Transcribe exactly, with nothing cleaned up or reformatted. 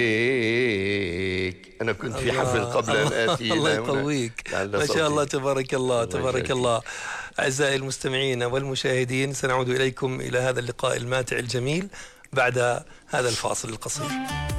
أنا كنت في حفل قبل أن آتي. الله يقويك، ما شاء الله تبارك الله تبارك الله. أعزائي المستمعين والمشاهدين، سنعود إليكم إلى هذا اللقاء الماتع الجميل بعد هذا الفاصل القصير.